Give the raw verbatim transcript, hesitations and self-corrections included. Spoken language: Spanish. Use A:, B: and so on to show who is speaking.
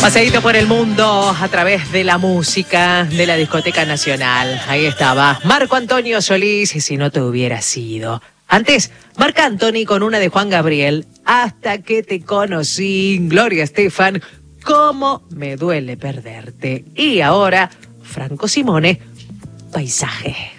A: Paseíto por el mundo a través de la música de la Discoteca Nacional. Ahí estaba Marco Antonio Solís, y si no te hubiera sido. Antes, Marc Anthony con una de Juan Gabriel, Hasta que te conocí, Gloria Estefan, Cómo me duele perderte. Y ahora, Franco Simone, Paisaje.